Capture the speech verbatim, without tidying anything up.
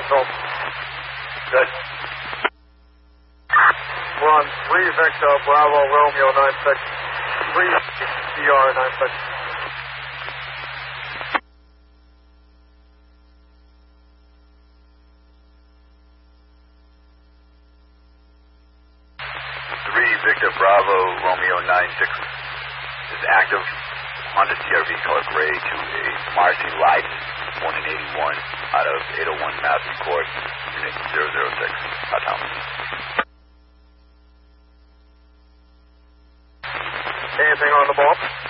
home. Good. We're on three Victor Bravo Romeo nine six. three C R nine six. three Victor Bravo Romeo nine six is active. Honda C R V color gray to a Marcy Light, born in eighty-one, out of eight oh one Madison Court, unit zero zero six, Hot Thomas. Anything on the ball?